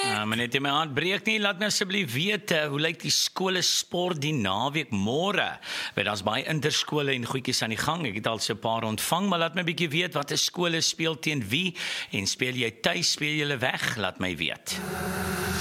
Maar net in my hand breek nie, laat my asseblief weet, hoe lyk die skole sport die naweek môre? Want daar's baie interskole en goedjies aan die gang, ek het al so 'n paar ontvang, maar laat my bietjie weet, watter skole speel teen wie, en speel jy tuis, speel jy weg, laat my weet.